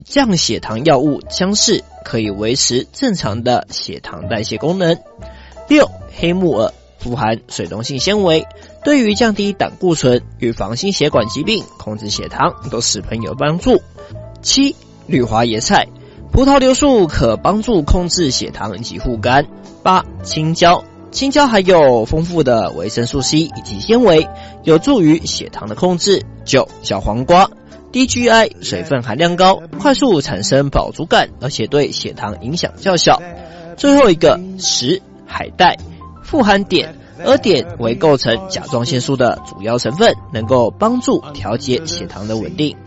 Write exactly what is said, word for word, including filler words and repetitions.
降血糖药物姜氏可以维持正常的血糖代谢功能。六、黑木耳富含水溶性纤维，对于降低胆固醇、预防心血管疾病、控制血糖都十分有帮助。七、绿花椰菜，葡萄硫素可帮助控制血糖及护肝。八、青椒，青椒含有丰富的维生素 C 以及纤维，有助于血糖的控制。九、小黄瓜，低 G I， 水分含量高，快速产生饱足感，而且对血糖影响较小。最后一个，十、海带，富含碘，而碘为构成甲状腺素的主要成分，能够帮助调节血糖的稳定。